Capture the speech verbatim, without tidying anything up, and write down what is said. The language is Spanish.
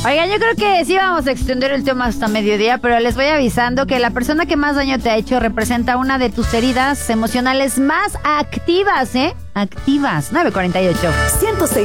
Oigan, yo creo que sí vamos a extender el tema hasta mediodía, pero les voy avisando que la persona que más daño te ha hecho representa una de tus heridas emocionales más activas, ¿eh? Activas. nueve cuarenta y ocho. ciento seis